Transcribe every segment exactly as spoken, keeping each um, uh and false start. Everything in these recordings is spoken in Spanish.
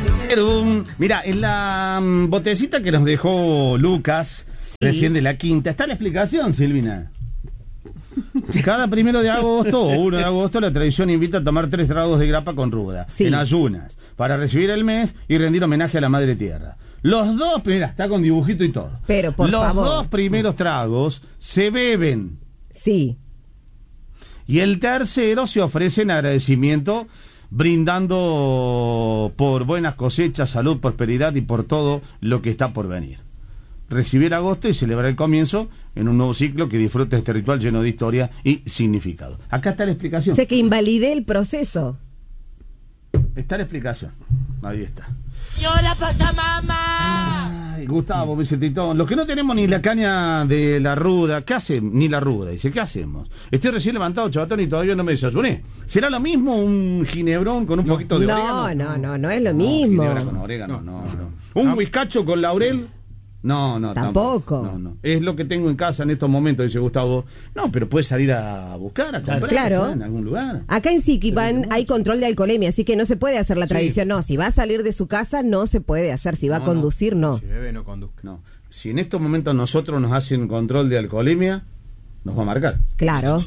Mira, en la um, botecita que nos dejó Lucas, sí, recién de la quinta, está la explicación, Silvina. Cada primero de agosto o uno de agosto la tradición invita a tomar tres tragos de grapa con ruda, sí, en ayunas, para recibir el mes y rendir homenaje a la Madre Tierra. Los dos, mira, está con dibujito y todo. Pero por Los favor. dos primeros tragos se beben. Sí. Y el tercero se ofrece en agradecimiento, brindando por buenas cosechas, salud, prosperidad y por todo lo que está por venir. Recibir agosto y celebrar el comienzo en un nuevo ciclo que disfrute este ritual lleno de historia y significado. Acá está la explicación. Sé que invalidé el proceso. Está la explicación. Ahí está. ¡Señora Pachamama! Ay, Gustavo, Vicentitón, los que no tenemos ni la caña de la ruda, ¿qué hacemos? Ni la ruda, dice, ¿qué hacemos? Estoy recién levantado, chavatón, y todavía no me desayuné. ¿Será lo mismo un ginebrón con un no, poquito de no, orégano? No, no, no es lo mismo. Ginebra con orégano, no, no. no. ¿Un whiskacho con laurel? No, no, tampoco. tampoco. No, no. Es lo que tengo en casa en estos momentos, dice Gustavo. No, pero puedes salir a buscar, a comprar, claro, en algún lugar. Acá en Siquipan hay control de alcoholemia, así que no se puede hacer la tradición. Sí. No, si va a salir de su casa, no se puede hacer. Si va no, a conducir, no. no. Si bebe, no conduzca. No. Si en estos momentos nosotros nos hacen control de alcoholemia, nos va a marcar. Claro.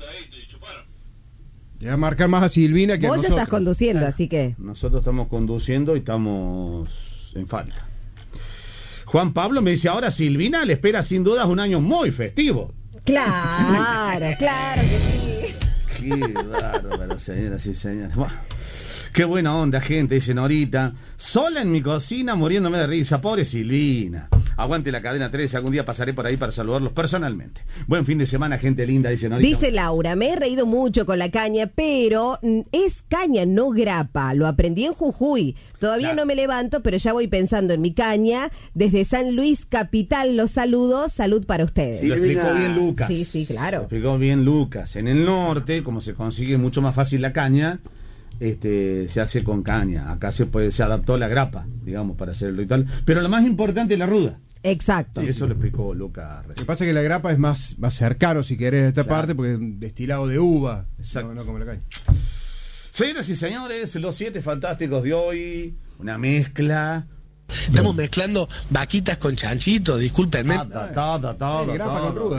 Le va a marcar más a Silvina que Vos a nosotros. Vos ya estás conduciendo, claro, así que... Nosotros estamos conduciendo y estamos en falta. Juan Pablo me dice, ahora Silvina le espera sin dudas un año muy festivo. Claro, claro que sí. Qué bárbaro, señoras y señores. Bueno, qué buena onda, gente, dice Norita. Sola en mi cocina, muriéndome de risa. Pobre Silvina. Aguante la cadena trece, algún día pasaré por ahí para saludarlos personalmente. Buen fin de semana, gente linda, dice Norita. Dice Laura, me he reído mucho con la caña, pero es caña, no grapa. Lo aprendí en Jujuy. Todavía claro. no me levanto, pero ya voy pensando en mi caña. Desde San Luis Capital los saludo. Salud para ustedes. Lo explicó bien Lucas. Sí, sí, claro. Lo explicó bien Lucas. En el norte, como se consigue mucho más fácil la caña, este, se hace con caña. Acá se puede, se adaptó la grapa, digamos, para hacer el ritual. Pero lo más importante es la ruda. Exacto. Sí, eso lo explicó Lucas. Lo que pasa es que la grapa es más, más cercano, si querés, de esta claro. parte, porque es un destilado de uva. Exacto. No, no como la caña. Señoras y señores, los siete fantásticos de hoy, una mezcla. Estamos mezclando vaquitas con chanchitos, discúlpenme. Ta, ta, ta, ta, ta, ta, ta, ta.